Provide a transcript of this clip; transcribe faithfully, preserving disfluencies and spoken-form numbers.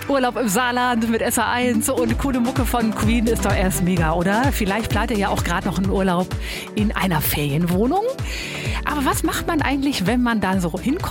Urlaub im Saarland mit S A eins und coole Mucke von Queen ist doch erst mega, oder? Vielleicht plant ihr ja auch gerade noch einen Urlaub in einer Ferienwohnung. Aber was macht man eigentlich, wenn man da so hinkommt